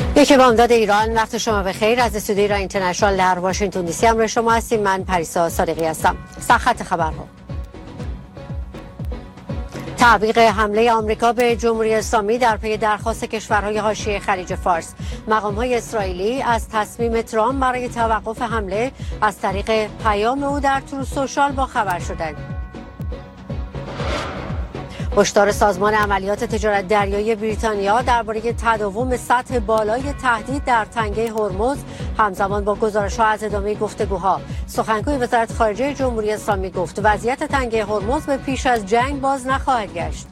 یک بامداد ایران، وقت شما بخیر. از استودیوی ایران اینترنشنال در واشنگتن دی سی همراه شما هستیم. من پریسا صادقی هستم. سرخط خبرها: تعویق حمله آمریکا به جمهوری اسلامی در پی درخواست کشورهای حاشیه خلیج فارس. مقام‌های اسرائیلی از تصمیم ترامپ برای توقف حمله از طریق پیام او در تروث سوشال با خبر شدند. هشدار سازمان عملیات تجارت دریایی بریتانیا درباره تداوم سطح بالای تهدید در تنگه هرمز همزمان با گزارش‌ها از ادامه گفتگوها. سخنگوی وزارت خارجه جمهوری اسلامی گفت وضعیت تنگه هرمز به پیش از جنگ باز نخواهد گشت.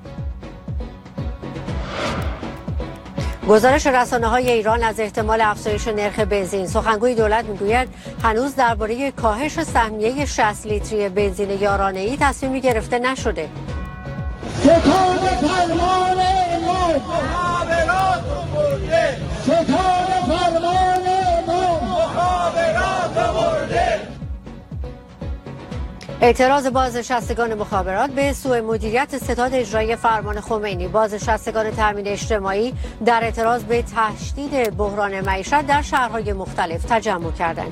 گزارش رسانه‌های ایران از احتمال افزایش نرخ بنزین. سخنگوی دولت میگوید هنوز درباره کاهش سهمیه 60 لیتری بنزین یارانه‌ای تصمیمی گرفته نشده. ستاد فرمان امام مخابرات مرده، ستاد فرمان امام مخابرات مرده. اعتراض بازنشستگان مخابرات به سوء مدیریت ستاد اجرایی فرمان خمینی. بازنشستگان تامین اجتماعی در اعتراض به تشدید بحران معیشت در شهرهای مختلف تجمع کردند.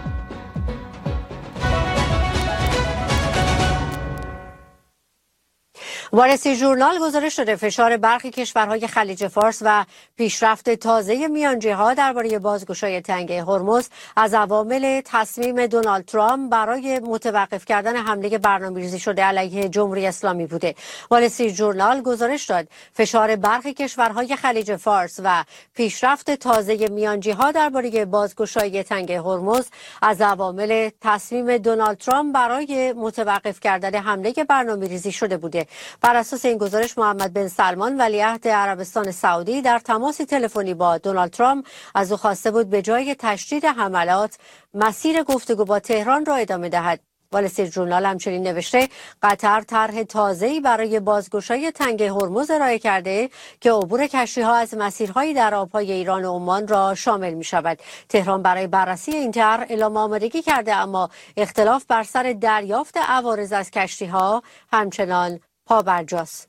وال استریت ژورنال گزارش داده فشار برخی کشورهای خلیج فارس و پیشرفت تازه میانجی‌ها درباره بازگشایی تنگه هرمز از عوامل تصمیم دونالد ترامپ برای متوقف کردن حمله برنامه‌ریزی شده علیه جمهوری اسلامی بوده. وال استریت ژورنال گزارش داد فشار برخی کشورهای خلیج فارس و پیشرفت تازه میانجی‌ها درباره بازگشایی تنگه هرمز از عوامل تصمیم دونالد ترامپ برای متوقف کردن حمله برنامه‌ریزی شده بوده. بر اساس این گزارش محمد بن سلمان ولیعهد عربستان سعودی در تماسی تلفنی با دونالد ترامپ از او خواسته بود به جای تشدید حملات مسیر گفتگو با تهران را ادامه دهد. وال استریت ژورنال همچنین نوشته قطر طرح تازه‌ای برای بازگشایی تنگه هرمز ارائه کرده که عبور کشتی‌ها از مسیرهایی در آب‌های ایران و عمان را شامل می‌شود. تهران برای بررسی این طرح اعلام آمادگی کرده، اما اختلاف بر سر دریافت عوارض از کشتی‌ها همچنان پابرجاست.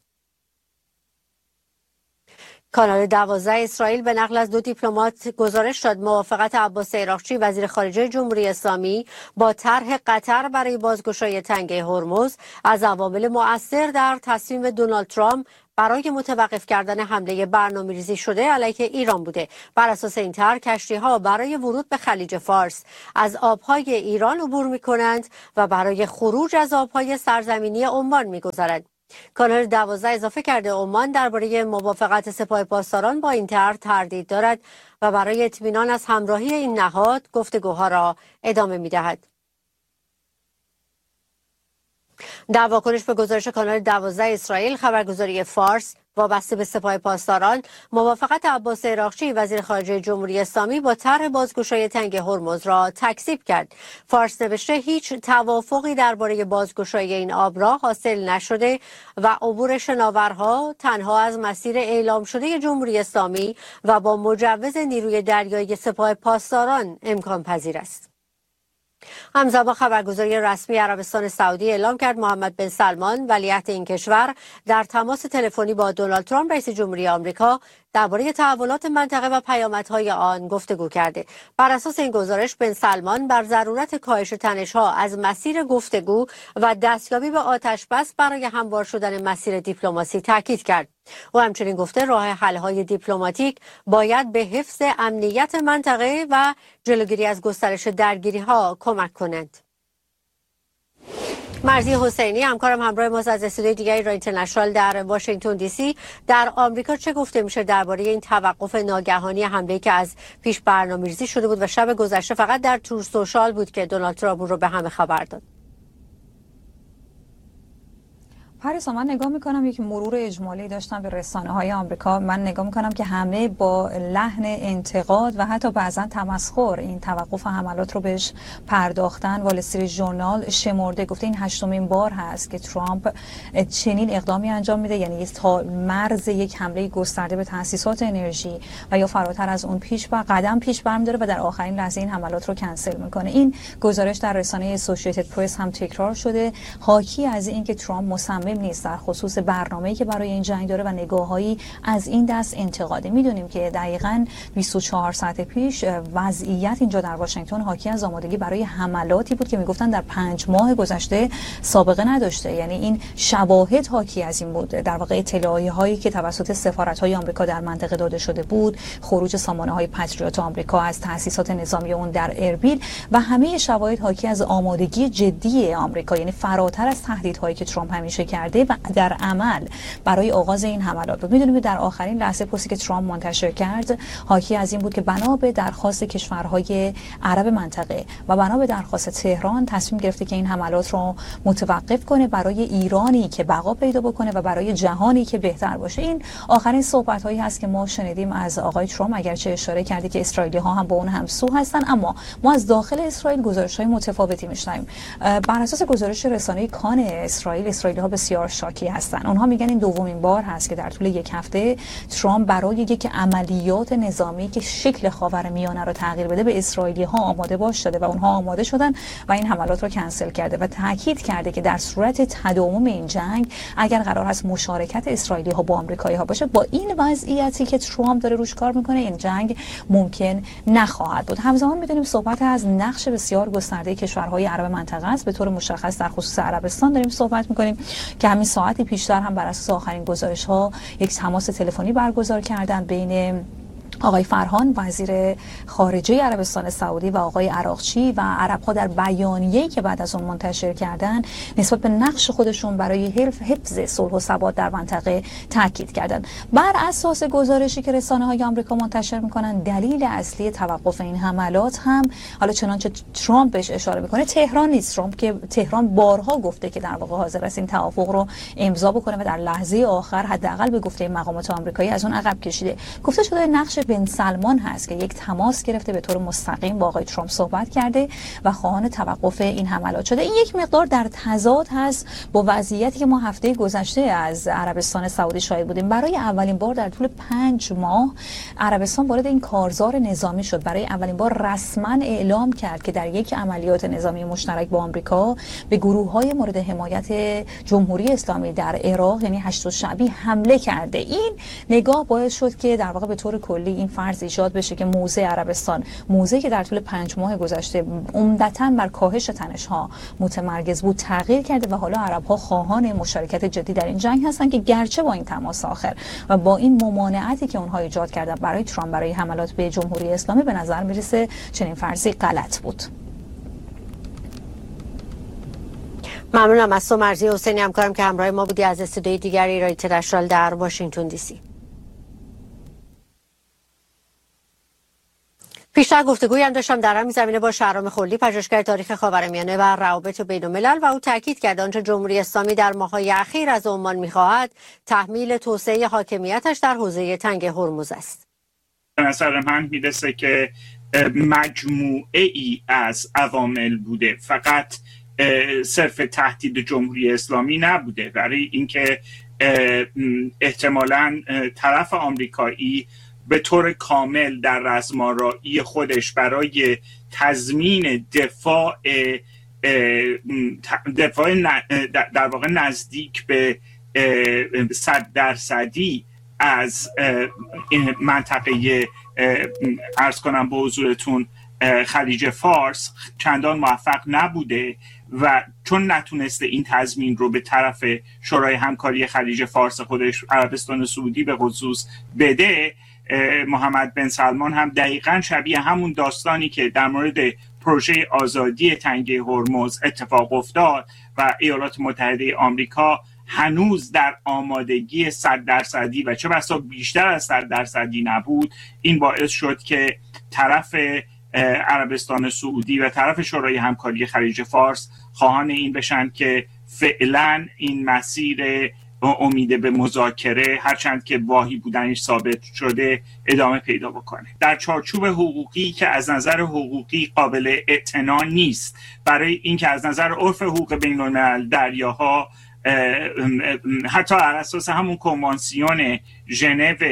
کانال 12 اسرائیل به نقل از 2 دیپلمات گزارش داد موافقت عباس عراقچی وزیر خارجه جمهوری اسلامی با طرح قطر برای بازگشایی تنگه هرمز از عوامل مؤثر در تصمیم دونالد ترامپ برای متوقف کردن حمله برنامه‌ریزی شده علیه ایران بوده. بر اساس این طرح کشتی‌ها برای ورود به خلیج فارس از آب‌های ایران عبور می‌کنند و برای خروج از آب‌های سرزمینی عمان می‌گذرند. کانال 12 اضافه کرده عمان درباره موافقت سپاه پاسداران با این طرح تردید دارد و برای اطمینان از همراهی این نهاد گفتگوها را ادامه می‌دهد. در واکنش به گزارش کانال 12 اسرائیل، خبرگزاری فارس وابسته به سپاه پاسداران موافقت عباس عراقچی وزیر خارجه جمهوری اسلامی با طرح بازگشایی تنگه هرمز را تکذیب کرد. فارس نوشته هیچ توافقی درباره بازگشایی این آبراه حاصل نشده و عبور شناورها تنها از مسیر اعلام شده جمهوری اسلامی و با مجوز نیروی دریایی سپاه پاسداران امکان پذیر است. همزمان خبرگزاری رسمی عربستان سعودی اعلام کرد محمد بن سلمان ولیعهد این کشور در تماس تلفنی با دونالد ترامپ رئیس جمهوری آمریکا درباره تحولات منطقه و پیامدهای آن گفتگو کرده. بر اساس این گزارش بن سلمان بر ضرورت کاهش تنش‌ها از مسیر گفتگو و دستیابی به آتش‌بس برای هموار شدن مسیر دیپلماسی تاکید کرد. او همچنین گفته راه حل‌های دیپلماتیک باید به حفظ امنیت منطقه و جلوگیری از گسترش درگیری‌ها کمک کنند. مرضی حسینی همکارم همراه ما از استودیوی دیگری ایران اینترنشنال در واشنگتن دی سی. در آمریکا چه گفته میشه درباره این توقف ناگهانی حمله‌ای که از پیش برنامه‌ریزی شده بود و شب گذشته فقط در تروث سوشال بود که دونالد ترامپ رو به همه خبر داد؟ پریسا، من نگاه میکنم یک مرور اجمالی داشتم به رسانه‌های آمریکا. من نگاه میکنم که همه با لحن انتقاد و حتی بعضا تمسخر این توقف حملات رو بهش پرداختن. وال استریت ژورنال شمرده گفته این 8مین بار هست که ترامپ چنین اقدامی انجام میده، یعنی تا مرز یک حمله گسترده به تأسیسات انرژی و یا فراتر از اون قدم پیش برمی‌داره و در آخرین لحظه این حملات رو کنسل میکنه. این گزارش در رسانه اسوسییتد پرس هم تکرار شده، حاکی از این که ترامپ مصمم مهم نیست در خصوص برنامه‌ای که برای این جنگ داره و نگاه‌هایی از این دست انتقاده. میدونیم که دقیقاً 24 ساعت پیش وضعیت اینجا در واشنگتن حاکی از آمادگی برای حملاتی بود که میگفتن در 5 ماه گذشته سابقه نداشته. یعنی این شواهد حاکی از این بود، در واقع اطلاعیه‌هایی که توسط سفارت‌های آمریکا در منطقه داده شده بود، خروج سامانه‌های پاتریوت آمریکا از تأسیسات نظامی اون در اربیل و همه شواهد حاکی از آمادگی جدی آمریکا، یعنی فراتر از تهدیدهایی که ترامپ همیشه کرده و در عمل برای آغاز این حملات بود. میدونیم در آخرین لحظه پستی که ترامپ منتشر کرد حاکی از این بود که بنا به درخواست کشورهای عرب منطقه و بنا به درخواست تهران تصمیم گرفته که این حملات رو متوقف کنه برای ایرانی که بقا پیدا بکنه و برای جهانی که بهتر باشه. این آخرین صحبت‌هایی هست که ما شنیدیم از آقای ترامپ، اگرچه اشاره کرده که اسرائیلی‌ها هم با اون همسو هستن، اما ما از داخل اسرائیل گزارش‌های متفاوتی می‌شنویم. بر اساس گزارش رسانه کان اسرائیلی‌ها بسیار شاکی هستن. اونها میگن این دومین بار هست که در طول یک هفته ترامپ برای یک عملیات نظامی که شکل خاورمیانه رو تغییر بده به اسرائیلی‌ها آماده باش داده و اونها آماده شدن و این حملات رو کنسل کرده و تاکید کرده که در صورت تداوم این جنگ اگر قرار هست مشارکت اسرائیلی‌ها با آمریکایی‌ها باشه، با این وضعیتی که ترامپ داره روش کار میکنه این جنگ ممکن نخواهد بود. همزمان می‌دونیم صحبت از نقش بسیار گسترده کشورهای عرب منطقه است. به طور مشخص در خصوص عربستان داریم صحبت می‌کنیم که همین ساعتی پیشتر هم بر اساس آخرین گزارش‌ها یک تماس تلفنی برگزار کردن بین آقای فرهان وزیر خارجه عربستان سعودی و آقای عراقچی و عرب‌ها در بیانیه‌ای که بعد از اون منتشر کردن نسبت به نقش خودشون برای حفظ صلح و ثبات در منطقه تاکید کردند. بر اساس گزارشی که رسانه‌های آمریکا منتشر می‌کنن دلیل اصلی توقف این حملات هم حالا چنانچه ترامپ بهش اشاره می‌کنه تهران نیست. ترامپ که تهران بارها گفته که در واقع حاضر است این توافق رو امضا بکنه و در لحظه آخر حداقل به گفته مقامات آمریکایی از اون عقب کشیده. گفته شده نقش بن سلمان هست که یک تماس گرفته به طور مستقیم با آقای ترامپ صحبت کرده و خواهان توقف این حملات شده. این یک مقدار در تضاد هست با وضعیتی که ما هفته گذشته از عربستان سعودی شاهد بودیم. برای اولین بار در طول 5 ماه عربستان وارد این کارزار نظامی شد. برای اولین بار رسما اعلام کرد که در یک عملیات نظامی مشترک با آمریکا به گروه‌های مورد حمایت جمهوری اسلامی در عراق یعنی هشت شعبی حمله کرده. این نگاه باعث شد که در واقع به طور کلی این فرض ایجاد بشه که موضع عربستان، موضعی که در طول 5 ماه گذشته عمدتاً بر کاهش تنش‌ها متمرکز بود، تغییر کرده و حالا عرب‌ها خواهان مشارکت جدی در این جنگ هستند که گرچه با این تماس آخر و با این ممانعتی که اونها ایجاد کردن برای ترامپ برای حملات به جمهوری اسلامی به نظر میرسه چنین فرضی غلط بود. ممنونم از تو مرضی حسینی، همکارم که همراه ما بودی از استودیوی دیگر ایران اینترنشنال در واشنگتن دی سی. پیشتر گفتگویی هم داشتم در همین زمینه با شهرام خلی، پژوهشگر تاریخ خاورمیانه و روابط بین‌الملل و او تاکید کرد آنچه جمهوری اسلامی در ماه‌های اخیر از عمان می‌خواهد تحمیل توسعه حاکمیتش در حوزه تنگ هرمز است. به نظر من میرسه که مجموعه ای از عوامل بوده، فقط صرف تهدید جمهوری اسلامی نبوده، برای اینکه احتمالاً طرف آمریکایی به طور کامل در رزمارایی خودش برای تضمین دفاع در واقع نزدیک به 100% از منطقه عرض کنم به حضورتون خلیج فارس چندان موفق نبوده و چون نتونسته این تضمین رو به طرف شورای همکاری خلیج فارس خودش عربستان سعودی به خصوص بده، محمد بن سلمان هم دقیقاً شبیه همون داستانی که در مورد پروژه آزادی تنگه هرمز اتفاق افتاد و ایالات متحده آمریکا هنوز در آمادگی 100% و چه بسا بیشتر از 100% نبود، این باعث شد که طرف عربستان سعودی و طرف شورای همکاری خلیج فارس خواهان این بشن که فعلا این مسیر امید به مذاکره هرچند که واهی بودنش ثابت شده ادامه پیدا بکنه در چارچوب حقوقی که از نظر حقوقی قابل اعتنا نیست، برای اینکه از نظر عرف حقوق بین‌الملل دریاها حتی بر اساس همون کنوانسیون ژنو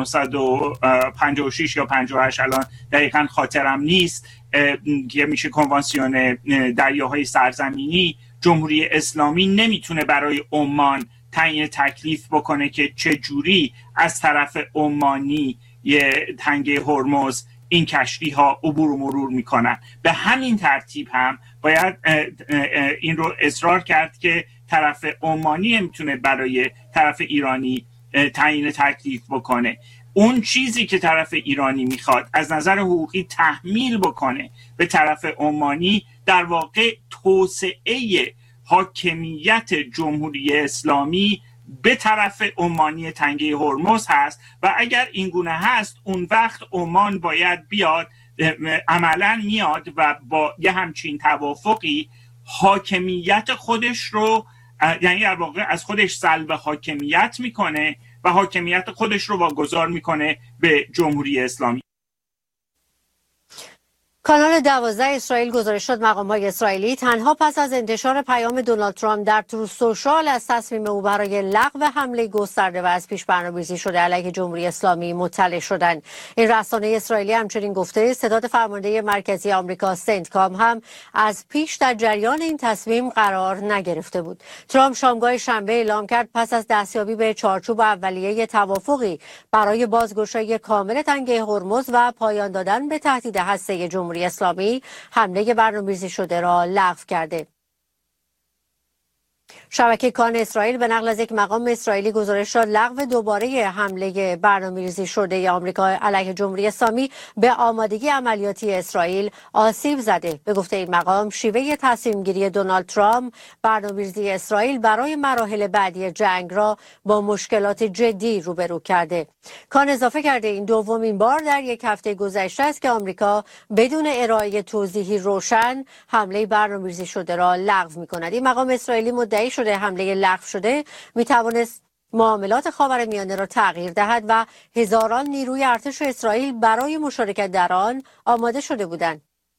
1956 یا 58 الان دقیقاً خاطرم نیست که میشه کنوانسیون دریاهای سرزمینی، جمهوری اسلامی نمیتونه برای عمان تعیین تکلیف بکنه که چه جوری از طرف عمانی تنگه هرمز این کشتی ها عبور و مرور میکنن. به همین ترتیب هم باید این رو اصرار کرد که طرف عمانی میتونه برای طرف ایرانی تعیین تکلیف بکنه. اون چیزی که طرف ایرانی میخواد از نظر حقوقی تحمیل بکنه به طرف عمانی، در واقع توسعه حاکمیت جمهوری اسلامی به طرف عمانی تنگه هرمز هست و اگر این گونه هست اون وقت عمان باید بیاد، عملا میاد و با یه همچین توافقی حاکمیت خودش رو، یعنی در واقع از خودش سلب حاکمیت میکنه و حاکمیت خودش رو واگذار میکنه به جمهوری اسلامی. کانال 12 اسرائیل گزارش داد مقام‌های اسرائیلی تنها پس از انتشار پیام دونالد ترامپ در تروث سوشال از تصمیم او برای لغو حمله گسترده و از پیش برنامه‌ریزی شده علیه جمهوری اسلامی مطلع شدند. این رسانه اسرائیلی همچنین گفته ستاد فرمانده مرکزی آمریکا سنتکام هم از پیش در جریان این تصمیم قرار نگرفته بود. ترامپ شامگاه شنبه اعلام کرد پس از دستیابی به چارچوب اولیه توافقی برای بازگشایی کامل تنگه هرمز و پایان دادن به تهدید هسته جمهوری اسلامی حمله برنامه‌ریزی شده را لغو کرده. شبکه کان اسرائیل به نقل از یک مقام اسرائیلی گزارش داد لغو دوباره حمله برنامه‌ریزی شده آمریکا علیه جمهوری اسلامی به آمادگی عملیاتی اسرائیل آسیب زده. به گفته این مقام شیوه تصمیم گیری دونالد ترامپ برنامه‌ریزی اسرائیل برای مراحل بعدی جنگ را با مشکلات جدی روبرو کرده. کان اضافه کرده این دومین بار در یک هفته گذشته است که آمریکا بدون ارائه توضیحی روشن حمله برنامه‌ریزی شده را لغو می‌کند. این مقام اسرائیلی مدعی شده حمله لغو شده می‌توانست معاملات خاورمیانه را تغییر دهد و هزاران نیروی ارتش اسرائیل برای مشارکت در آن آماده شده بودند.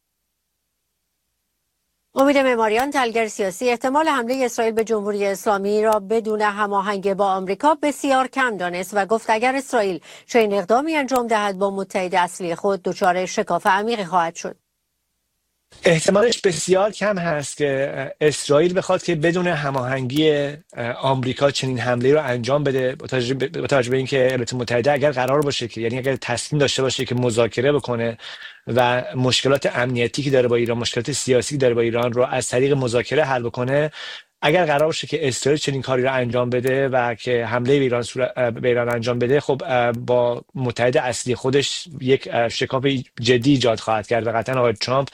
امید معماریان، تحلیلگر سیاسی، احتمال حمله اسرائیل به جمهوری اسلامی را بدون هماهنگی با آمریکا بسیار کم دانست و گفت اگر اسرائیل چنین اقدامی انجام دهد با متحد اصلی خود دچار شکاف عمیقی خواهد شد. احتمالش بسیار کم هست که اسرائیل بخواد که بدون هماهنگی آمریکا چنین حمله رو انجام بده، با توجه به اینکه ایالات متحده اگر قرار باشه که، یعنی اگر تصمیم داشته باشه که مذاکره بکنه و مشکلات امنیتی که داره با ایران، مشکلات سیاسی که داره با ایران رو از طریق مذاکره حل بکنه، اگر قرار باشه که اسرائیل چنین کاری رو انجام بده و که حمله به ایران انجام بده، خب با متحد اصلی خودش یک شکاف جدی ایجاد خواهد کرد و قطعا آقای ترامپ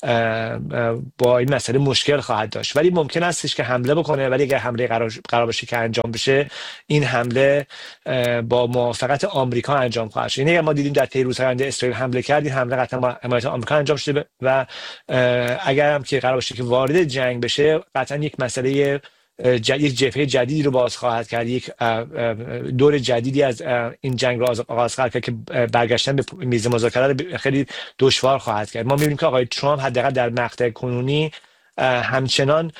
با این مسئله مشکل خواهد داشت. ولی ممکن استش که حمله بکنه، ولی اگر حمله قرار باشه که انجام بشه، این حمله با موافقت آمریکا انجام خواهد شد. یعنی اگر ما دیدیم در طی روزهای آینده اسرائیل حمله کرد، این حمله قطعا با حمایت آمریکا انجام شده و اگر هم که قرار باشه که وارد جنگ بشه، قطعا یک مسئله یک جبهه جدیدی رو باز خواهد کرد، یک دور جدیدی از این جنگ رو آغاز خواهد کرد که برگشتن به میز مذاکره خیلی دشوار خواهد کرد. ما می‌بینیم که آقای ترامپ حداقل در مقطع کنونی همچنان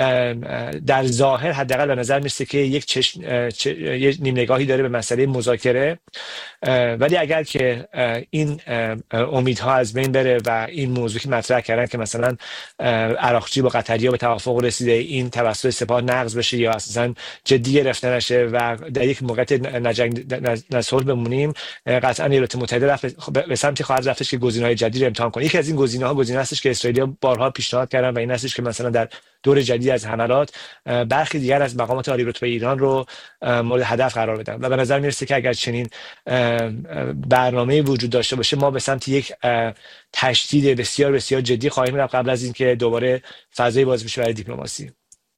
در ظاهر حداقل به نظر میسته که یک نیم نگاهی داره به مسئله مذاکره، ولی اگر که این امیدها از بین بره و این موضوع که مطرح کردن که مثلا عراقچی با قطری‌ها به توافق رسیده، این توسط سپاه نقض بشه یا اصلا جدی گرفته نشه و در یک موقعیت نصلح بمونیم، قطعا ایالات متحده به سمتی خواهد رفتش که گزینه‌های جدید رو امتحان کنه. یکی از این گزینه‌ها گزینه هستش که اسرائیلی‌ها بارها پیشنهاد کردن و این هستش که مثلا در دور جدید از حملات برخی دیگر از مقامات عالی رتبه ایران رو مورد هدف قرار بدن و به نظر میرسه که اگر چنین برنامه‌ای وجود داشته باشه، ما به سمت یک تشدید بسیار بسیار جدی خواهیم رفت قبل از اینکه دوباره فضای باز بشه برای دیپلماسی.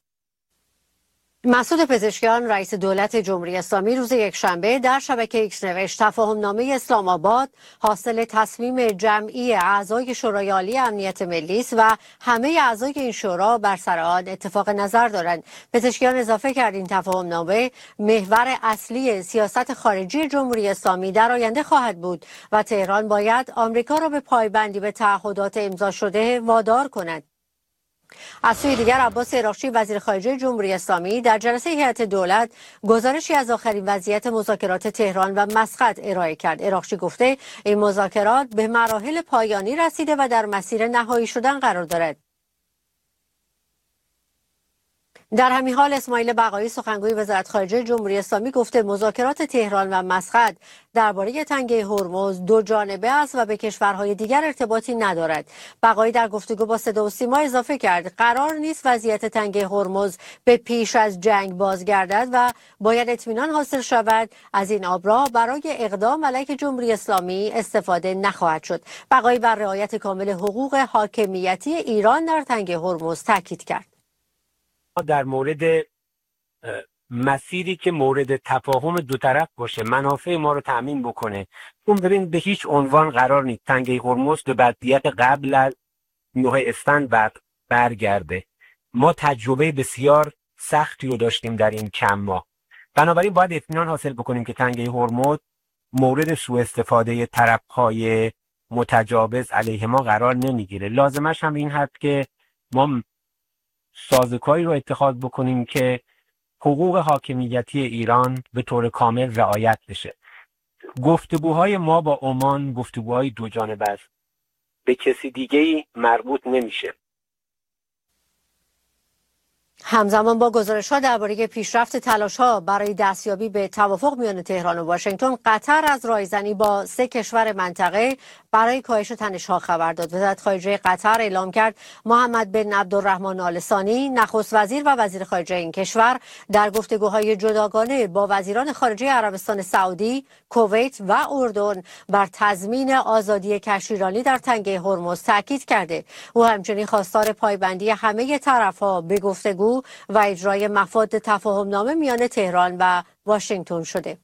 مسعود پزشکیان رئیس دولت جمهوری اسلامی روز یکشنبه در شبکه ایکس نوشت تفاهمنامه اسلام آباد حاصل تصمیم جمعی اعضای شورای عالی امنیت ملی است و همه اعضای این شورا بر سر آن اتفاق نظر دارند. پزشکیان اضافه کرد این تفاهمنامه محور اصلی سیاست خارجی جمهوری اسلامی در آینده خواهد بود و تهران باید آمریکا را به پایبندی به تعهدات امضا شده وادار کند. از سوی دیگر عباس عراقچی وزیر خارجه جمهوری اسلامی در جلسه هیئت دولت گزارشی از آخرین وضعیت مذاکرات تهران و مسقط ارائه کرد. عراقچی گفته این مذاکرات به مراحل پایانی رسیده و در مسیر نهایی شدن قرار دارد. در همین حال اسماعیل بقایی سخنگوی وزارت خارجه جمهوری اسلامی گفته مذاکرات تهران و مسقط درباره تنگه هرمز دو جانبه است و به کشورهای دیگر ارتباطی ندارد. بقایی در گفتگو با صدا و سیما اضافه کرد قرار نیست وضعیت تنگه هرمز به پیش از جنگ بازگردد و باید اطمینان حاصل شود از این آبراه برای اقدام علیه جمهوری اسلامی استفاده نخواهد شد. بقایی بر رعایت کامل حقوق حاکمیتی ایران در تنگه هرمز تاکید کرد. در مورد مسیری که مورد تفاهم دو طرف باشه، منافع ما رو تأمین بکنه، اون ببین به هیچ عنوان قرار نیست تنگه هرمز به وضعیت قبل از نوع اسفند برگرده. ما تجربه بسیار سختی رو داشتیم در این چند ماه. بنابراین باید اطمینان حاصل بکنیم که تنگه هرمز مورد سوء استفاده طرف‌های متجاوز علیه ما قرار نمیگیره. لازمش هم این هست که ما سازوکاری رو اتخاذ بکنیم که حقوق حاکمیتی ایران به طور کامل رعایت بشه. گفتگوهای ما با عمان گفتگوهای دو جانبه است، به کسی دیگه‌ای مربوط نمیشه. همزمان با گزارش‌ها درباره پیشرفت تلاش‌ها برای دستیابی به توافق میان تهران و واشنگتن، قطر از راهزنی با 3 کشور منطقه برای کاهش تنش‌ها خبر داد. وزارت خارجه قطر اعلام کرد محمد بن عبدالرحمن آل ثانی، نخست وزیر و وزیر خارجه این کشور، در گفتگوهای جداگانه با وزیران خارجه عربستان سعودی، کویت و اردن بر تضمین آزادی کشتیرانی در تنگه هرمز تاکید کرده. او همچنین خواستار پایبندی همه طرف‌ها به گفتگو و اجرای مفاد تفاهمنامه میان تهران و واشنگتن شده.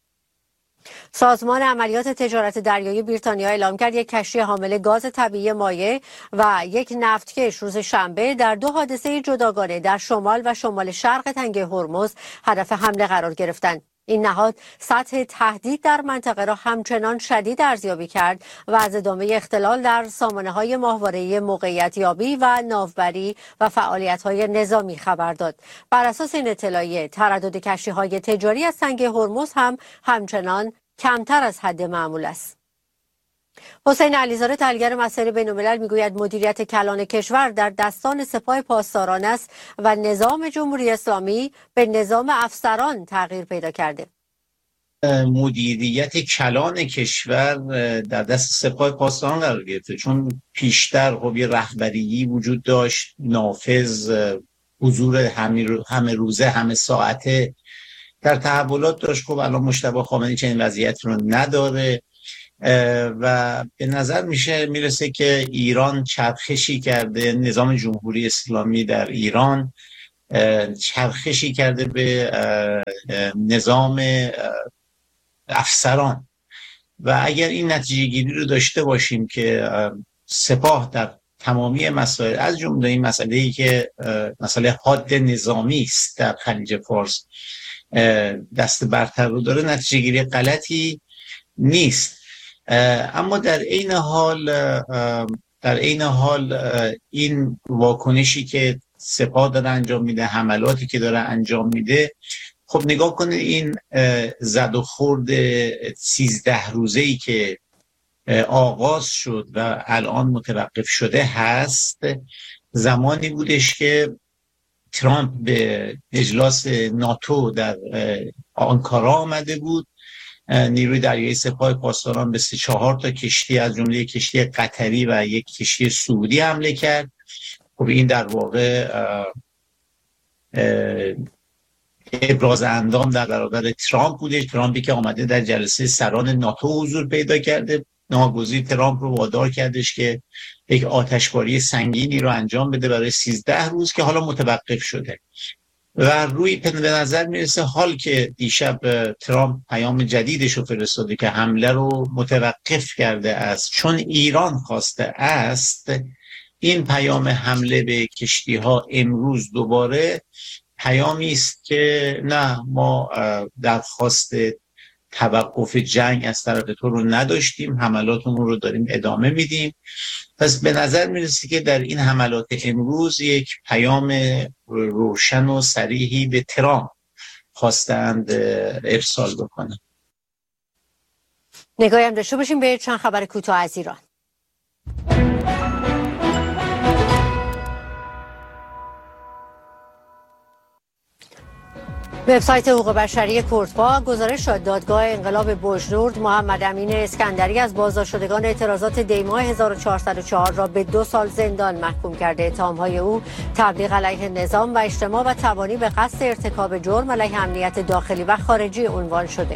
سازمان عملیات تجارت دریایی بریتانیا اعلام کرد یک کشتی حامل گاز طبیعی مایع و یک نفتکش روز شنبه در 2 حادثه جداگانه در شمال و شمال شرق تنگه هرمز هدف حمله قرار گرفتند. این نهاد سطح تهدید در منطقه را همچنان شدید ارزیابی کرد و از ادامه اختلال در سامانه‌های ماهواره‌ای موقعیت‌یابی و ناوبری و فعالیت‌های نظامی خبر داد. بر اساس این اطلاعیه تردد کشتی‌های تجاری از تنگه هرمز هم همچنان کمتر از حد معمول است. حسین علیزاده تحلیلگر مسائل بین‌الملل میگوید مدیریت کلان کشور در دستان سپاه پاسداران است و نظام جمهوری اسلامی به نظام افسران تغییر پیدا کرده. مدیریت کلان کشور در دست سپاه پاسداران قرار گرفته، چون پیشتر خب یه رهبری وجود داشت، نافذ، حضور همه روزه همه ساعته در تحولات داشت. خب الان مجتبی خامنه‌ای چنین وضعیت رو نداره و به نظر میرسه که ایران چرخشی کرده، نظام جمهوری اسلامی در ایران چرخشی کرده به نظام افسران و اگر این نتیجه گیری رو داشته باشیم که سپاه در تمامی مسائل از جمله این مسئله‌ای که مسئله حاد نظامی است در خلیج فارس دست برتر رو داره، نتیجه گیری غلطی نیست. اما در عین حال این واکنشی که سپاه داره انجام میده، حملاتی که داره انجام میده، خب نگاه کنید این زد و خورد 13 روزه‌ای که آغاز شد و الان متوقف شده هست، زمانی بودش که ترامپ به اجلاس ناتو در آنکارا آمده بود، نیروی دریایی سپاه پاسداران به 3-4 تا کشتی از جمله کشتی قطری و یک کشتی سعودی حمله کرد. خب این در واقع ابراز اندام در برابر ترامپ بوده، ترامپی که آمده در جلسه سران ناتو حضور پیدا کرده. ناگزیر ترامپ رو وادار کردش که یک آتشباری سنگینی رو انجام بده برای 13 روز که حالا متوقف شده و به نظر میرسه حال که دیشب ترامپ پیام جدیدش رو فرستاده که حمله رو متوقف کرده است چون ایران خواسته است، این پیام حمله به کشتی ها امروز دوباره پیامی است که نه، ما درخواست توقف جنگ از طرف تو رو نداشتیم، حملاتمون رو داریم ادامه میدیم. پس به نظر میرسه که در این حملات امروز یک پیام روشن و صریحی به ترامپ خواستند ارسال بکنن. نگاهی هم داشته باشیم به چند خبر کوتاه از ایران. وبسایت حقوق بشری کردپا گزارش داد دادگاه انقلاب بوجنورد محمد امین اسکندری از بازداشتشدگان اعتراضات دی‌ماه 1404 را به 2 سال زندان محکوم کرده. اتهام‌های او تبلیغ علیه نظام و اجتماع و تبانی به قصد ارتکاب جرم علیه امنیت داخلی و خارجی عنوان شده.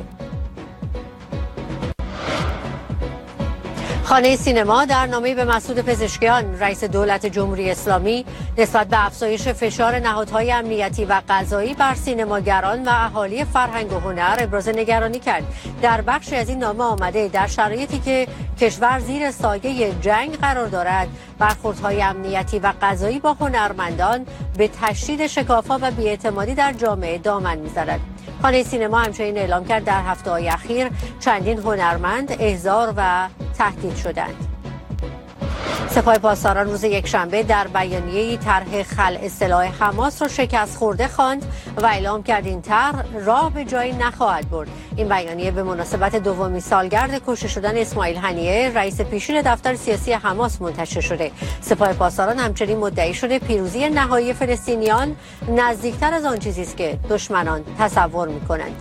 خانه سینما در نامه‌ای به مسعود پزشکیان رئیس دولت جمهوری اسلامی نسبت به افزایش فشار نهادهای امنیتی و قضایی بر سینماگران و اهالی فرهنگ و هنر ابراز نگرانی کرد. در بخشی از این نامه آمده در شرایطی که کشور زیر سایه جنگ قرار دارد، برخوردهای امنیتی و قضایی با هنرمندان به تشدید شکاف‌ها و بی‌اعتمادی در جامعه دامن می‌زند. خانه سینما همچنین اعلام کرد در هفته‌های اخیر چندین هنرمند احضار و تهدید شدند. سپاه پاسداران روز یکشنبه در بیانیه‌ای طرح خلع سلاح حماس را شکست خورده خواند و اعلام کرد این طرح راه به جایی نخواهد برد. این بیانیه به مناسبت دومین سالگرد کشته شدن اسماعیل هنیه رئیس پیشین دفتر سیاسی حماس منتشر شده. سپاه پاسداران همچنین مدعی شده پیروزی نهایی فلسطینیان نزدیکتر از آن چیزی است که دشمنان تصور می‌کنند.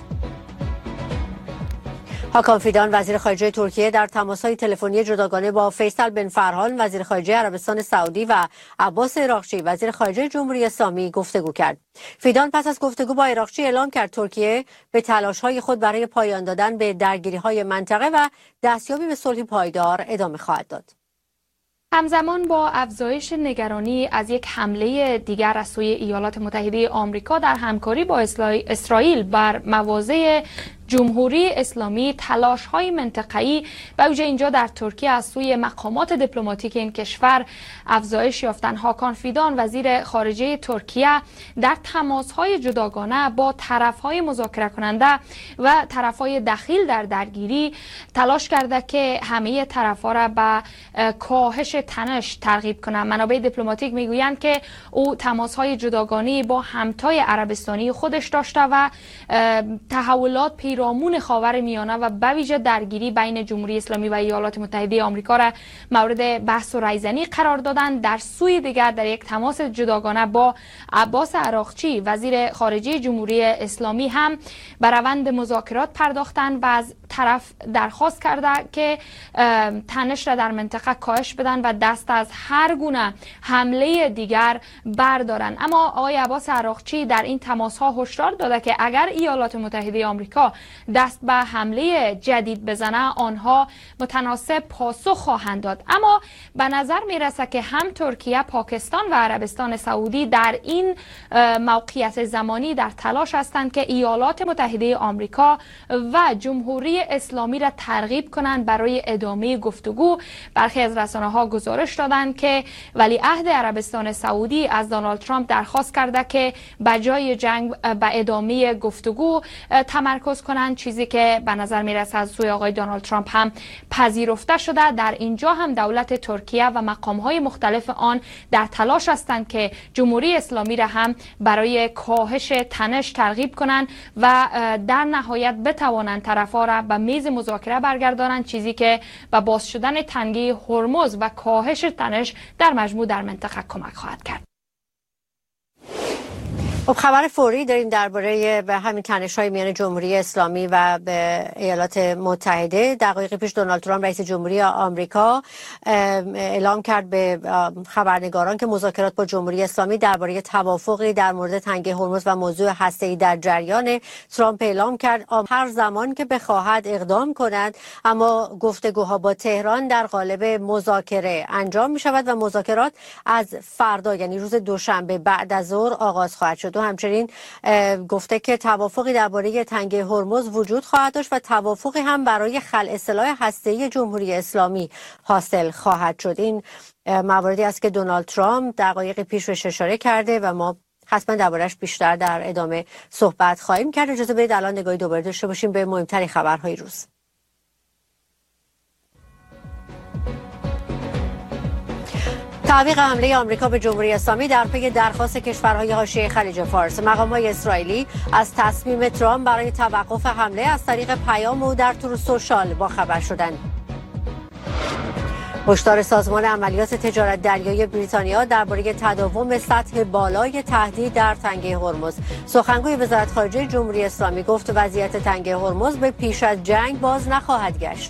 حاکان فیدان وزیر خارجه ترکیه در تماس‌های تلفنی جداگانه با فیصل بن فرهان وزیر خارجه عربستان سعودی و عباس عراقچی وزیر خارجه جمهوری اسلامی گفتگو کرد. فیدان پس از گفتگو با عراقچی اعلام کرد ترکیه به تلاش‌های خود برای پایان دادن به درگیری‌های منطقه و دستیابی به صلح پایدار ادامه خواهد داد. همزمان با افزایش نگرانی از یک حمله دیگر از سوی ایالات متحده آمریکا در همکاری با اسرائیل بر مواضع جمهوری اسلامی، تلاش‌های منطقه‌ای و ویژه اینجا در ترکیه از سوی مقامات دیپلماتیک این کشور افزایش یافتن. حاکان فیدان وزیر خارجه ترکیه در تماس‌های جداگانه با طرف‌های مذاکره کننده و طرف‌های دخیل در درگیری تلاش کرده که همه طرف‌ها را به کاهش تنش ترغیب کنند. منابع دیپلماتیک میگویند که او تماس‌های جداگانه با همتای عربستانی خودش داشته و تحولات پیرامون خاورمیانه و به ویژه درگیری بین جمهوری اسلامی و ایالات متحده آمریکا را مورد بحث و رایزنی قرار دادند. در سوی دیگر در یک تماس جداگانه با عباس عراقچی وزیر خارجه جمهوری اسلامی هم به روند مذاکرات پرداختند و از طرف درخواست کرده که تنش را در منطقه کاهش بدن و دست از هر گونه حمله دیگر بردارن. اما آقای عباس عراقچی در این تماس ها هشدار داده که اگر ایالات متحده آمریکا دست به حمله جدید بزنه آنها متناسب پاسخ خواهند داد. اما به نظر میرسه که هم ترکیه، پاکستان و عربستان سعودی در این موقعیت زمانی در تلاش هستند که ایالات متحده آمریکا و جمهوری اسلامی را ترغیب کنند برای ادامه گفتگو. برخی از رسانه‌ها گزارش دادند که ولیعهد عربستان سعودی از دونالد ترامپ درخواست کرده که بجای جنگ به ادامه گفتگو تمرکز کنند، چیزی که به نظر میرسه از سوی آقای دونالد ترامپ هم پذیرفته شده. در اینجا هم دولت ترکیه و مقام‌های مختلف آن در تلاش هستند که جمهوری اسلامی را هم برای کاهش تنش ترغیب کنند و در نهایت بتوانند طرف‌ها را به میز مذاکره برگردانند، چیزی که به باز شدن تنگه هرمز و کاهش تنش در مجموع در منطقه کمک خواهد کرد. خب خبر فوری داریم درباره به همین تنش‌های میان جمهوری اسلامی و به ایالات متحده. دقایقی پیش دونالد ترامپ رئیس جمهوری آمریکا اعلام کرد به خبرنگاران که مذاکرات با جمهوری اسلامی درباره توافقی در مورد تنگه هرمز و موضوع هسته‌ای در جریان. ترامپ اعلام کرد هر زمان که بخواهد اقدام کند، اما گفتگوها با تهران در قالب مذاکره انجام می شود و مذاکرات از فردا یعنی روز دوشنبه بعد از ظهر آغاز خواهد شد. و همچنین گفته که توافقی درباره تنگه هرمز وجود خواهد داشت و توافقی هم برای خلع سلاح هسته‌ای جمهوری اسلامی حاصل خواهد شد. این مواردی است که دونالد ترامپ دقایق پیش بهش اشاره کرده و ما حتما درباره‌اش بیشتر در ادامه صحبت خواهیم کرد. اجازه بدید الان نگاهی دوباره داشته باشیم به مهمترین خبرهای روز. تعویق حمله آمریکا به جمهوری اسلامی در پی درخواست کشورهای حاشیه خلیج فارس. مقامات اسرائیلی از تصمیم ترامپ برای توقف حمله از طریق پیام او در تور سوشال باخبر شدند. هشدار سازمان عملیات تجارت دریایی بریتانیا درباره تداوم سطح بالای تهدید در تنگه هرمز. سخنگوی وزارت خارجه جمهوری اسلامی گفت وضعیت تنگه هرمز به پیش از جنگ باز نخواهد گشت.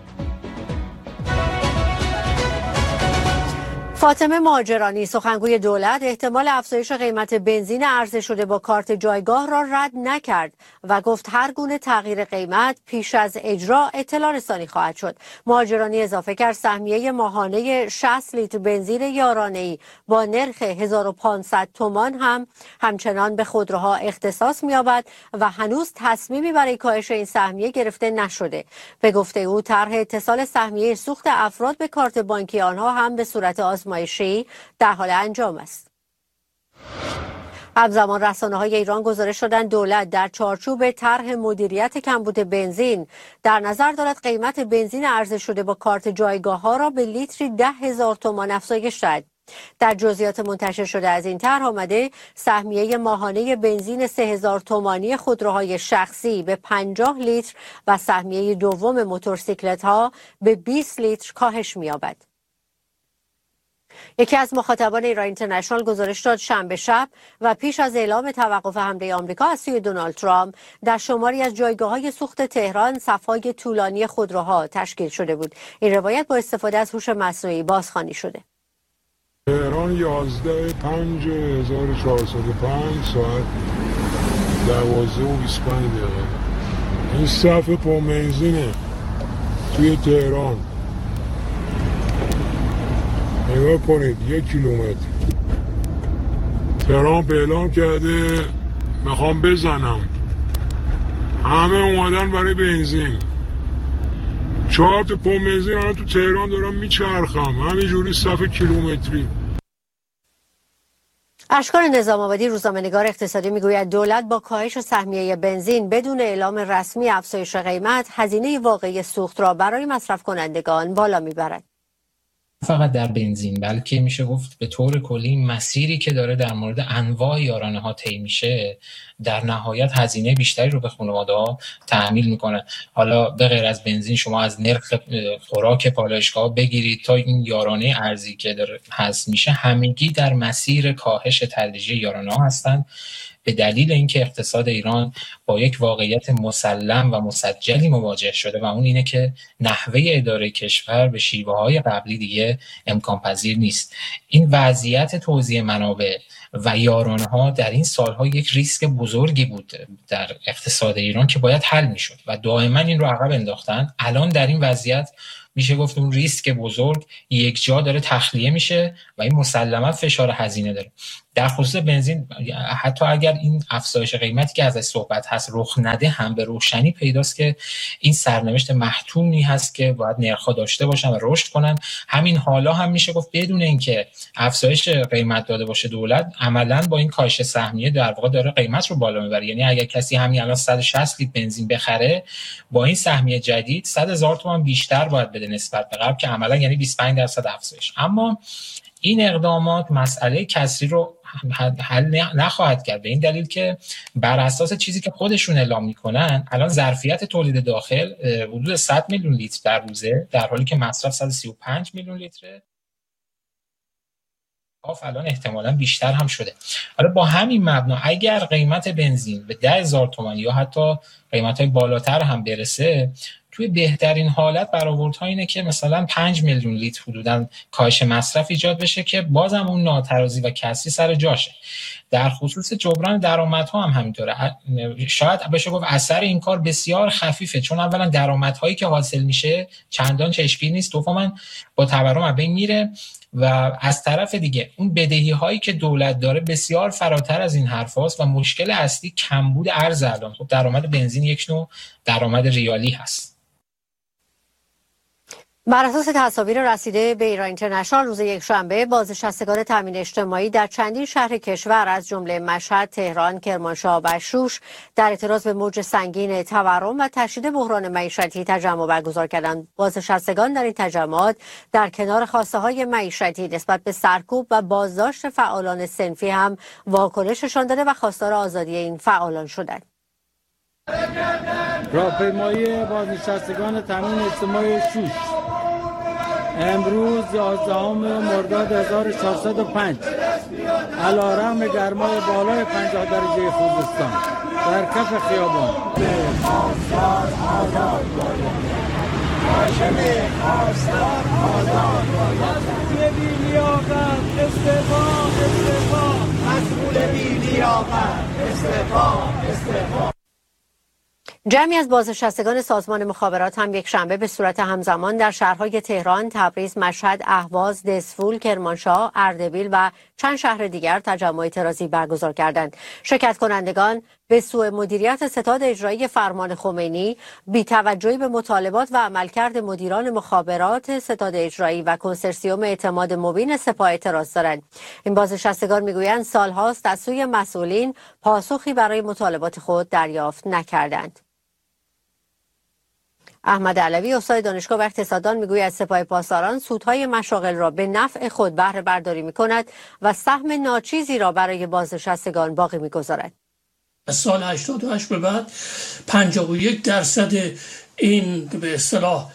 فاطمه مهاجرانی سخنگوی دولت احتمال افزایش قیمت بنزین عرضه شده با کارت جایگاه را رد نکرد و گفت هر گونه تغییر قیمت پیش از اجرا اطلاع رسانی خواهد شد. مهاجرانی اضافه کرد سهمیه ماهانه 60 لیتر بنزین یارانه‌ای با نرخ 1500 تومان هم همچنان به خودروها اختصاص می‌یابد و هنوز تصمیمی برای کاهش این سهمیه گرفته نشده. به گفته او طرح اتصال سهمیه سوخت افراد به کارت بانکی آنها هم به صورت آزمایشی در حال انجام است. همزمان رسانه‌های ایران گزارش دادند دولت در چارچوب طرح مدیریت کمبود بنزین در نظر دارد قیمت بنزین عرضه شده با کارت جایگاه‌ها را به لیتری 10,000 تومان افزایش دهد. در جزئیات منتشر شده از این طرح آمده سهمیه ماهانه بنزین 3,000 تومانی خودروهای شخصی به 50 لیتر و سهمیه دوم موتورسیکلت‌ها به 20 لیتر کاهش می‌یابد. یکی از مخاطبان ایران اینترنشنال گزارش داد شنبه شب و پیش از اعلام توقف حمله آمریکا از سوی دونالد ترامپ در شماری از جایگاه‌های سوخت تهران صف‌های طولانی خودروها تشکیل شده بود. این روایت با استفاده از هوش مصنوعی بازخوانی شده. تهران 11/5/1405 ساعت 12:25 دقیقه. این صف پربنزینه توی تهران. نگاه کنید 1 کیلومتر. ترامپ اعلام کرده میخوام بزنم. همه اومدن برای بنزین. 4 تا پمپ بنزین الان تو تهران دارم میچرخم. همینجوری صف کیلومتری. اشکان نظام آبادی روزنامه‌نگار اقتصادی میگوید دولت با کاهش سهمیه بنزین بدون اعلام رسمی افزایش قیمت هزینه واقعی سوخت را برای مصرف کنندگان بالا میبرد. فقط در بنزین بلکه میشه گفت به طور کلی مسیری که داره در مورد انواع یارانه ها طی میشه در نهایت هزینه بیشتری رو به خانواده‌ها تحمیل میکنه. حالا به غیر از بنزین شما از نرخ خوراک پالایشگاه بگیرید تا این یارانه ارزی که داره هست میشه همگی در مسیر کاهش تدریجی یارانه ها هستند به دلیل اینکه اقتصاد ایران با یک واقعیت مسلم و مسجلی مواجه شده و اون اینه که نحوه اداره کشور به شیوه‌های قبلی دیگه امکان پذیر نیست. این وضعیت توزیع منابع و یارانه‌ها در این سال‌ها یک ریسک بزرگی بود در اقتصاد ایران که باید حل می‌شد و دائما این رو عقب انداختن. الان در این وضعیت میشه گفت اون ریسک بزرگ یک جا داره تخلیه میشه و این مسلماً فشار هزینه داره. در خصوص بنزین حتی اگر این افزایش قیمتی که ازش صحبت هست رخ نده هم به روشنی پیداست که این سرنوشت محتومی هست که باید نرخ‌ها داشته باشن و رشد کنن. همین حالا هم میشه گفت بدون اینکه افزایش قیمت داده باشه دولت عملاً با این کاهش سهمیه در واقع داره قیمت رو بالا میبره. یعنی اگر کسی همین الان 160 لیتر بنزین بخره با این سهمیه جدید 100,000 تومان بیشتر باید بده نسبت به قبل که عملاً یعنی 25% افزایش. اما این اقدامات مسئله کسری رو حل نخواهد کرد به این دلیل که بر اساس چیزی که خودشون اعلام میکنن الان ظرفیت تولید داخل حدود 100 میلیون لیتر در روزه در حالی که مصرف 135 میلیون لیتره. الان احتمالاً بیشتر هم شده. حالا با همین مبنا اگر قیمت بنزین به 10,000 تومان یا حتی قیمت‌های بالاتر هم برسه توی بهترین حالت برآوردها اینه که مثلا 5 میلیون لیتر حدوداً کاهش مصرف ایجاد بشه که بازم اون ناترازی و کسری سر جاشه. در خصوص جبران درآمدها هم همینطوره. شاید بشه گفت اثر این کار بسیار خفیفه چون اولا درآمدهایی که حاصل میشه چندان چشمگیر نیست، دوما با تورم از بین میره و از طرف دیگه اون بدهی هایی که دولت داره بسیار فراتر از این حرف هاست و مشکل اصلی کمبود ارز الان. خب درآمد بنزین یک نوع درآمد ریالی هست. بر اساس تصاویر رسیده به ایران اینترنشنال روز یکشنبه بازنشستگان تامین اجتماعی در چندین شهر کشور از جمله مشهد، تهران، کرمانشاه و شوش در اعتراض به موج سنگین تورم و تشدید بحران معیشتی تجمع برگزار کردند. بازنشستگان در این تجمعات در کنار خواسته‌های معیشتی نسبت به سرکوب و بازداشت فعالان صنفی هم واکنششان داده و خواستار آزادی این فعالان شدند. راهپیمایی بازنشستگان تامین اجتماعی شوش امروز 11 مرداد 1405 علیرغم گرمای بالای 50 درجه خوزستان در کف خیابان جمعی از بازنشستگان سازمان مخابرات هم یک شنبه به صورت همزمان در شهرهای تهران، تبریز، مشهد، اهواز، دسفول، کرمانشاه، اردبیل و چند شهر دیگر تجمع اعتراضی برگزار کردند. شرکت کنندگان به سوء مدیریت ستاد اجرایی فرمان خمینی، بی‌توجهی به مطالبات و عملکرد مدیران مخابرات ستاد اجرایی و کنسرسیوم اعتماد مبین سپاه اعتراض دارند. این بازنشستگان میگویند سالهاست از سوی مسئولین پاسخی برای مطالبات خود دریافت نکردند. احمد علوی استاد دانشگاه و اقتصاددان میگوید سپاه پاسداران سودهای مشاغل را به نفع خود بهره برداری میکند و سهم ناچیزی را برای بازنشستگان باقی میگذارد. از سال 88 به بعد 51% این به اصطلاح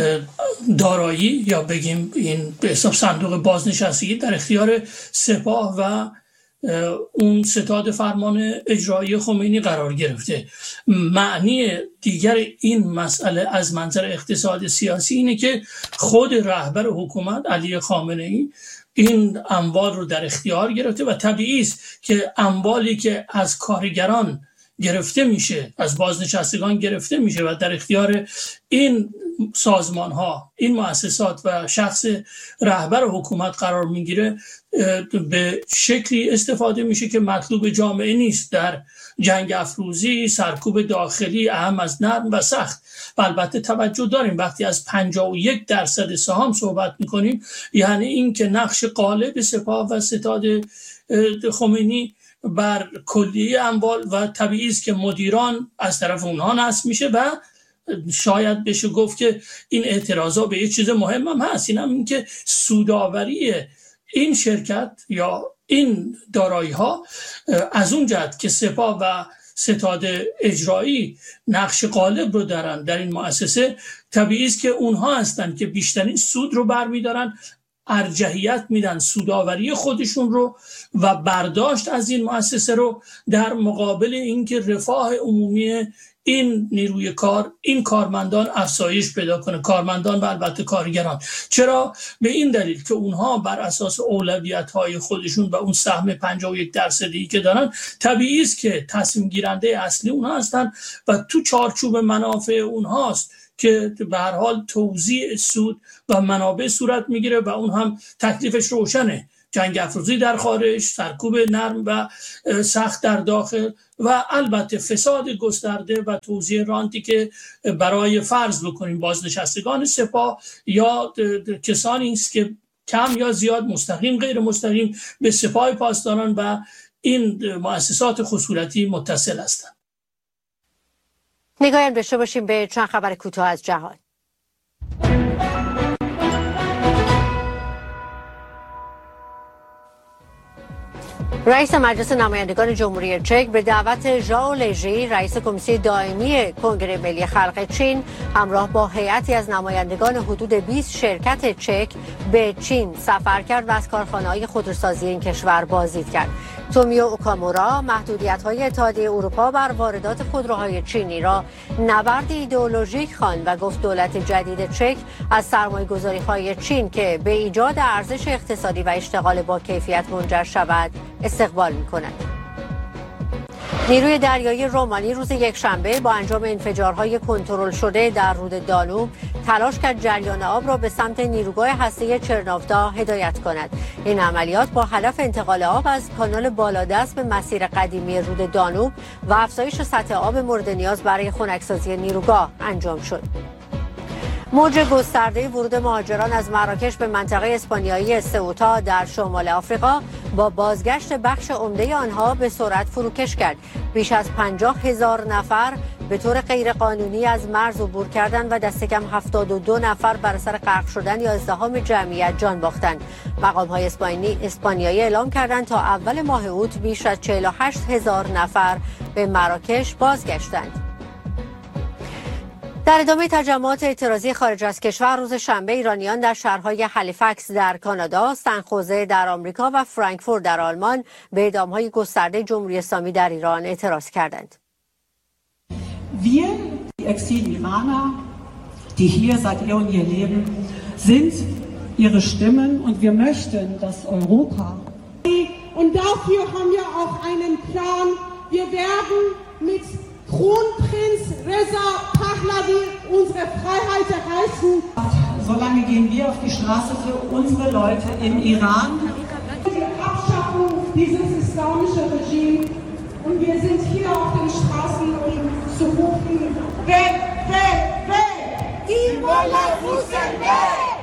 دارایی یا بگیم این به حساب صندوق بازنشستگی در اختیار سپاه و اون ستاد فرمان اجرایی خمینی قرار گرفته. معنی دیگر این مسئله از منظر اقتصاد سیاسی اینه که خود رهبر حکومت علی خامنه‌ای این اموال رو در اختیار گرفته و طبیعی است که اموالی که از کارگران گرفته میشه، از بازنشستگان گرفته میشه و در اختیار این سازمان ها، این مؤسسات و شخص رهبر حکومت قرار میگیره، به شکلی استفاده میشه که مطلوب جامعه نیست. در جنگ افروزی سرکوب داخلی اهم از نرم و سخت. و البته توجه داریم وقتی از 51% سهام صحبت میکنیم، یعنی این که نقش غالب سپاه و ستاد خمینی بر کلیه اموال و طبیعی است که مدیران از طرف اونها نصب میشه و شاید بشه گفت که این اعتراضا به یه چیز مهم هم هست، این هم این که سودآوری این شرکت یا این دارایی ها از اون جهت که سپاه و ستاد اجرایی نقش غالب رو دارن در این مؤسسه، طبیعی است که اونها هستن که بیشترین سود رو برمیدارن، ارجحیت میدن سودآوری خودشون رو و برداشت از این مؤسسه رو در مقابل اینکه رفاه عمومی این نیروی کار، این کارمندان افزایش پیدا کنه، کارمندان و البته کارگران. چرا؟ به این دلیل که اونها بر اساس اولویت‌های خودشون و اون سهم 51% که دارن، طبیعی است که تصمیم گیرنده اصلی اونها هستن و تو چارچوب منافع اونهاست که به هر حال توزیع سود و منابع صورت میگیره و اون هم تکلیفش روشنه: جنگ افروزی در خارج، سرکوب نرم و سخت در داخل و البته فساد گسترده و توزیع رانتی که برای فرض بکنیم بازنشستگان سپاه یا کسانی است که کم یا زیاد مستقیم غیر مستقیم به سپاه پاسداران و این مؤسسات خصوصی متصل هستند. نگاهی داشته باشیم به چند خبر کوتاه از جهان. رئیس مجلس نمایندگان جمهوری چک به دعوت ژائو لژی، رئیس کمیته دائمی کنگره ملی خلق چین، همراه با هیئتی از نمایندگان حدود 20 شرکت چک به چین سفر کرد و از کارخانه‌های خودروسازی این کشور بازدید کرد. تومیو اوکامورا محدودیت‌های اتحادیه اروپا بر واردات خودروهای چینی را نبرد ایدئولوژیک خواند و گفت دولت جدید چک از سرمایه‌گذاری‌های چین که به ایجاد ارزش اقتصادی و اشتغال با کیفیت منجر شود استقبال می‌کند. نیروی دریایی رومانی روز یکشنبه با انجام انفجارهای کنترل شده در رود دانوب تلاش کرد جریان آب را به سمت نیروگاه هسته‌ای چرنوفتا هدایت کند. این عملیات با هدف انتقال آب از کانال بالادست به مسیر قدیمی رود دانوب و افزایش سطح آب مورد نیاز برای خنکسازی نیروگاه انجام شد. موج گسترده ورود مهاجران از مراکش به منطقه اسپانیایی سئوتا در شمال آفریقا با بازگشت بخش عمده آنها به سرعت فروکش کرد. بیش از 50,000 نفر به طور غیرقانونی از مرز عبور کردند و دست کم 72 نفر بر اثر غرق شدن یا ازدحام جمعیت جان باختند. مقام‌های اسپانیایی اعلام کردند تا اول ماه اوت بیش از 48,000 نفر به مراکش بازگشتند. در ادامه تجمعات اعتراضی خارج از کشور، روز شنبه ایرانیان در شهرهای هالیفکس در کانادا، سنخوزه در آمریکا و فرانکفورت در آلمان به اعدام‌های گسترده جمهوری اسلامی در ایران اعتراض کردند. Wir, die Exil-Iraner, die hier seit eh und je leben, sind ihre Stimmen und wir möchten, dass Europa. Und dafür haben wir auch einen Plan. Wir werden mit Kronprinz Reza Pahlavi unsere Freiheit erreichen. Solange gehen wir auf die Straße für unsere Leute im Iran. Die Abschaffung dieses islamischen Regimes